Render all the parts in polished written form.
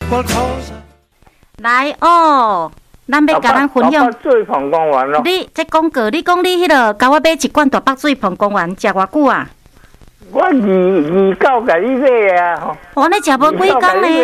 来哦，咱要甲咱分享。 大北水盆公园咯。 你这广告，你讲你迄个，甲我买一罐大北水盆公园，食偌久啊？ 我二九甲你买啊。 我那食无几工呢？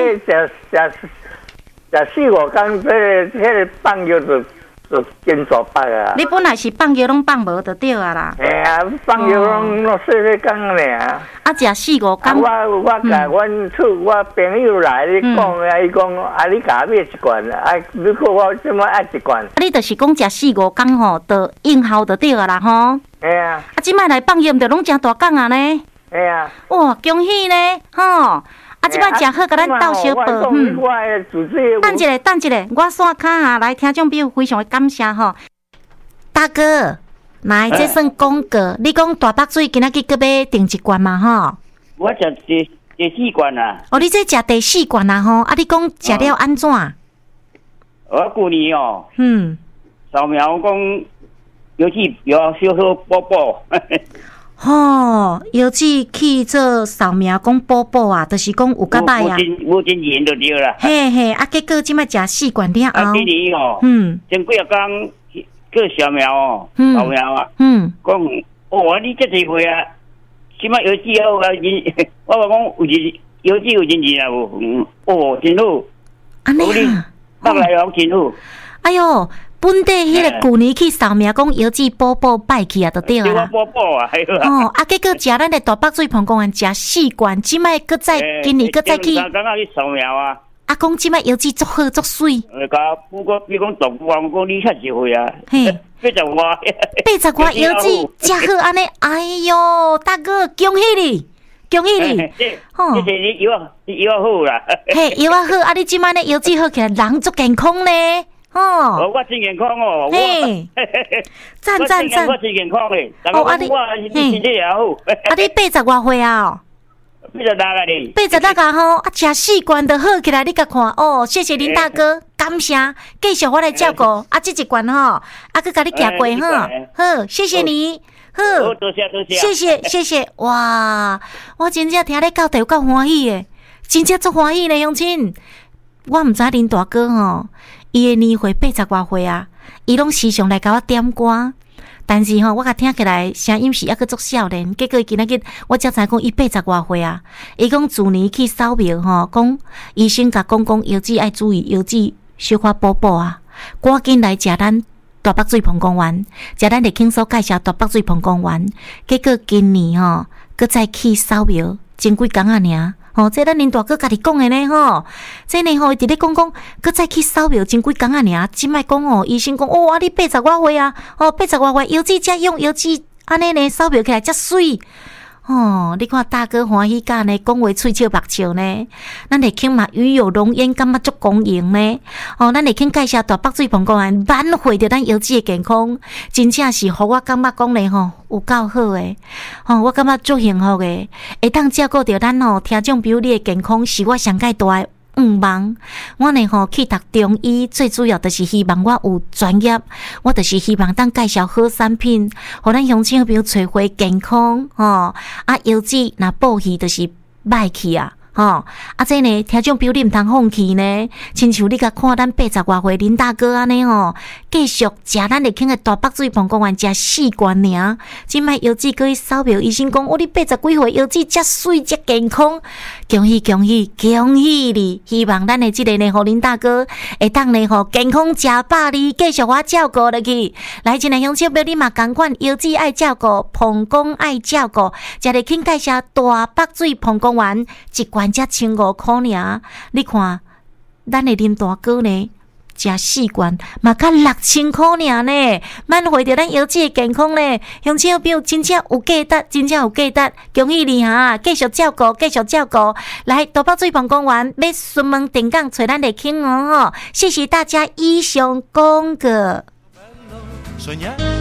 食4-5工，迄个放药就真大北啊。 你本来是放药拢放无就对啊啦。 嘿啊，放药拢细工尔。 啊，食4-5工。 我甲阮厝我朋友来咧讲啊，伊讲啊，你甲我买一罐啊，如果我即摆爱一罐。 你就是讲食4-5工吼，就应效就对啊啦吼。 嘿啊。 啊，即摆来放药，毋着拢真大工啊呢。 嘿啊。 哇，恭喜呢，吼！啊，即摆食好，甲咱斗小报。等一下，我刷卡啊！来，听众朋友非常的感谢吼。大哥，来，这算广告。你讲大北水今仔日搁要订一罐嘛吼？ 我食第4罐啊。 哦，你这食第4罐啊吼？啊，你讲食了安怎？ 我旧年哦。扫描讲邮寄有小小宝宝。 吼，邮寄去做扫描，讲补补啊，就是讲有甲歹啊。 无真严就对啦。 嘿嘿，啊，结果即摆食4罐了后。 啊，今年哦，前几日工去扫描哦，扫描啊，讲哦，你这几岁啊？即摆邮寄好啊，我讲有邮寄有真钱啊无？哦，真好。 安尼啊， 北来往真好。 哎哟。本地迄个旧年去扫描，讲邮寄补补拜去啊，就对啦。 补补啊， 哦，啊，结果食咱的大北水盆公园食4罐，即摆搁再今年搁再去。 刚刚去扫描啊。 啊，讲即摆邮寄足好足水。 甲不过比讲动物啊，讲你较实惠啊。 嘿 ，80外。 80外邮寄真好安尼，哎哟，大哥恭喜你！恭喜你！ 吼，这你药好啦。 嘿，药好，啊，你即摆呢邮寄好起来，人足健康呢。 哦，我真健康哦， 嘿，赞！ 我真健康诶， 哦，啊你， 身体也好。 啊你80外岁啊 ？86啊你 ？86啊吼，啊食4罐就好起来，你甲看哦，谢谢林大哥，感谢，继续我来照顾，啊这一罐吼，啊佮甲你行过吼，好，谢谢你，好， 多谢， 谢谢，哇，我真正听你交代有够欢喜诶，真正足欢喜呢，乡亲，我毋知林大哥吼。伊的年岁80外岁啊，伊拢时常来甲我点歌，但是吼，我甲听起来声音是抑个足少年。结果今仔日我才知讲伊80外岁啊，伊讲自年去扫描吼，讲医生甲讲邮寄爱注意，邮寄小可补补啊，赶紧来食咱大北水盆公园，食咱立庆所介绍大北水盆公园。结果今年吼，搁再去扫描，前几工仔尔。吼，这咱林大哥家己讲的呢吼，这呢吼，伊伫咧讲，搁再去扫描前几工仔尔，即摆讲哦，医生讲哦，啊你80外岁啊，哦80外岁邮寄遮用邮寄安尼呢扫描起来遮水。哦，你看大哥欢喜甲呢，讲话喙笑目笑呢。咱立庆嘛与有荣焉，感觉足光荣呢。哦，咱立庆介绍大北水盆公园，挽回着咱邮寄的健康，真正是互我感觉讲咧吼，有够好诶。哦，我感觉足幸福诶，会当照顾着咱吼听众朋友你的健康，是我上界大诶愿望。我呢吼去读中医，最主要就是希望我有专业，我就是希望当介绍好产品，互咱乡亲好朋友找回健康吼。啊，邮寄若报喜就是歹去啊。吼，啊，这呢，听众朋友你毋通放弃呢，亲像你甲看咱80外岁林大哥安尼吼，继续食咱立庆的大北水盆公园食4罐尔，即摆邮寄去扫描，医生讲，哦，你80几岁邮寄遮水遮健康，恭喜恭喜恭喜你！希望咱的即个呢，互林大哥会当呢吼健康食饱哩，继续我照顾落去。来，真个乡亲朋友你嘛共款，邮寄爱照顾，膀胱爱照顾，食立庆介绍大北水盆公园1罐。才1500块尔，你看，咱的林大哥呢，食4罐嘛，才6000块尔呢，挽回着咱邮寄的健康呢。乡亲朋友真正有价值，真正有价值，恭喜你哈！继续照顾，继续照顾。来，大北水盆公园要询问定岗找咱立庆哦吼，谢谢大家以上广告。